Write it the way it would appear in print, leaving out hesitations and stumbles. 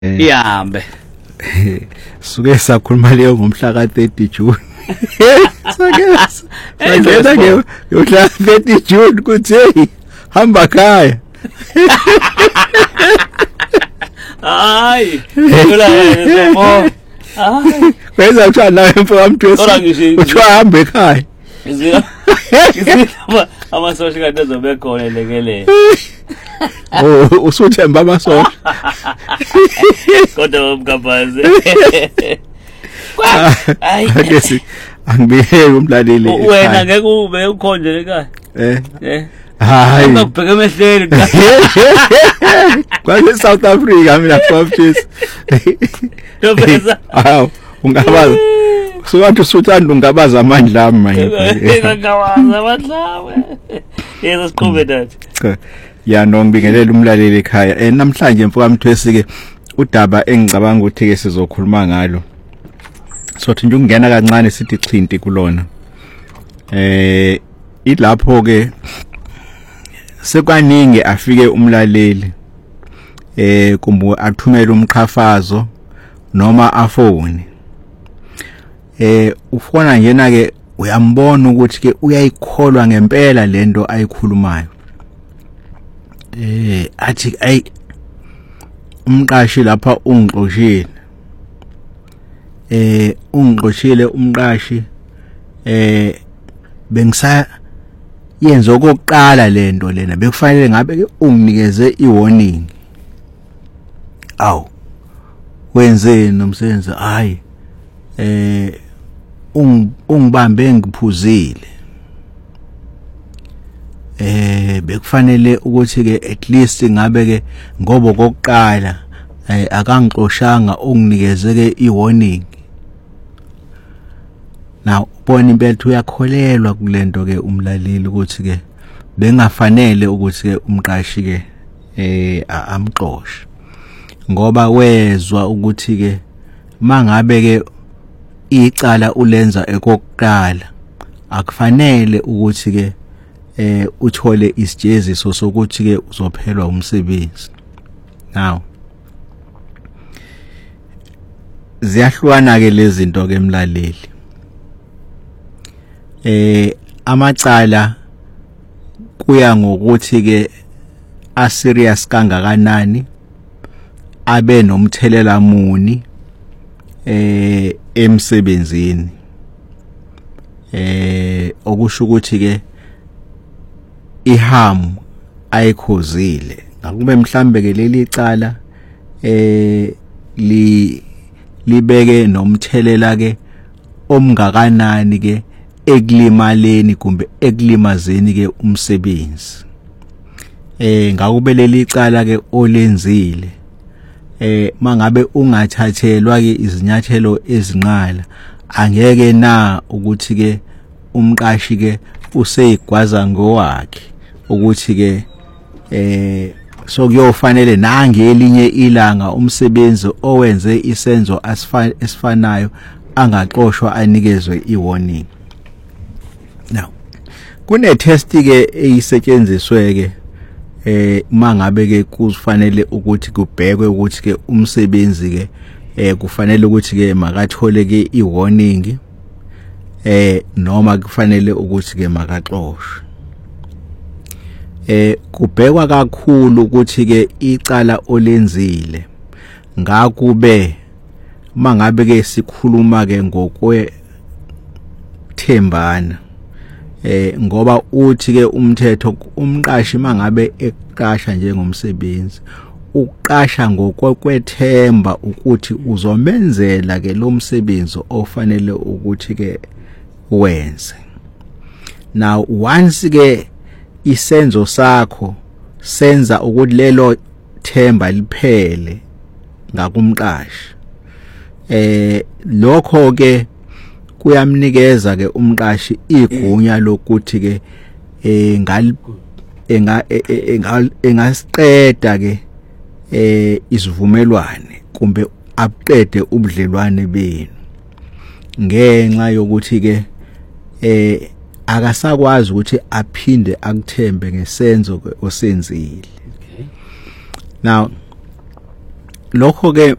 ihambe suke sakhuluma leyo ngomhla ka-30 June sakela ke yomhla 30 June kuthi hey hamba khaya hayi ngola yebo hayi kwenza uthiwa nawe mfowethu uthiwa hamba ekhaya amasosha kade azobe khona lekelele usuthemba amasosha kodwa umkabaze hayi angibiyeke umlaleli wena ngeke ube ukhonje ekhaya hayi ngibheke emehlweni kwase South Africa mina mfowethu Professor awu ungabaza sowathi usuthanda ungabaza amandla ami manje ngawaza amandla yeso siqhube dathi ya ngibingelela umlaleli ekhaya namhlanje mfowethu ke udaba engicabanga ukuthi ke sizokhuluma ngalo sothi nje ungena kancane sithi chinti kulona ilapho ke sekwaningi afike umlaleli kumbe athumela umqhafazo noma afone ufona njena ke uyambona ukuthi ke uyayikholwa ngempela lento ayikhulumayo athi ay umqashi lapha ungixoshile ungixoshile umqashi bengisa yenza okokuqala lento lena bekufanele ngabe ke unginikeze iwarning aw wenzeni nomsebenzi hayi ungibambe ngiphuzile bekufanele ukuthi ke at least ngabe ke ngoba okokuqala akangixoshanga unginikeze ke iwarning now bona impethu uyakholelwa kulento ke umlaleli ukuthi ke bengafanele ukuthi ke umqashi ke amxoshe ngoba wezwa ukuthi ke mangabe ke icala ulenza ekokuqala akufanele ukuthi ke uthole isijeziso sokuthi ke uzophelwa umsebenzi now ziyahlwana ke lezi zinto ke emlaleli amacala kuya ngokuthi ke a serious kangakanani abe nomthelela muni emsebenzini okusho ukuthi ke ihamu ayikhozile ngakube mhlambe ke leli cala libeke nomthelela ke omngakanani ke ekulimaleni kumbe ekulimazeni ke umsebenzi ngakube leli cala ke olenzile mangabe ungathathelwa ke izinyathelo ezinqala angeke na ukuthi ke umqashi ke useyigwaza ngowakhe ukuthi ke so kuyofanele nangelinye ilanga umsebenzi owenze isenzo asifanayo angaxoshwa anikezwe iwarning now kune test ke eyisetshenziswe ke mangabe ke kufanele ukuthi kubhekwe ukuthi ke umsebenzi ke kufanele ukuthi ke makathole ke iwarning noma kufanele ukuthi ke makaxoshwe kubhekwa kakhulu ukuthi ke icala olenzile ngakube mangabe ke sikhuluma ke ngokwe thembana ngoba uthi ke umthetho umqashi mangabe eqasha njengomsebenzi uqasha ngokwethemba ukuthi uzomenzela ke lo msebenzi ofanele ukuthi ke wenze now once ke isenzo sakho senza ukuthi lelo themba liphele ngakumqashi lokho ke kuyamnikeza ke umqashi igunya lokuthi ke engasiqeda ke isivumelwane kumbe aqede ubudlelwane benu ngenxa yokuthi ke akasakwazi ukuthi aphinde akuthembe ngesenzo osenzile now lokho ke